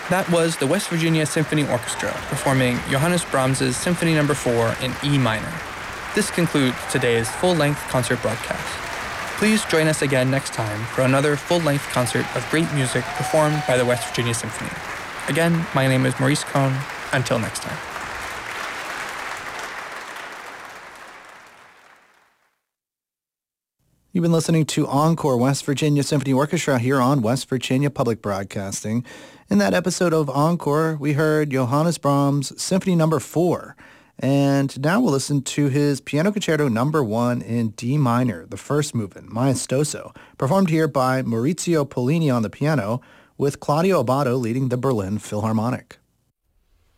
That was the West Virginia Symphony Orchestra performing Johannes Brahms' Symphony No. 4 in E minor. This concludes today's full-length concert broadcast. Please join us again next time for another full-length concert of great music performed by the West Virginia Symphony. Again, my name is Maurice Cohn. Until next time. You've been listening to Encore West Virginia Symphony Orchestra here on West Virginia Public Broadcasting. In that episode of Encore, we heard Johannes Brahms' Symphony No. 4. And now we'll listen to his Piano Concerto No. 1 in D minor, the first movement, Maestoso, performed here by Maurizio Pollini on the piano, with Claudio Abbado leading the Berlin Philharmonic.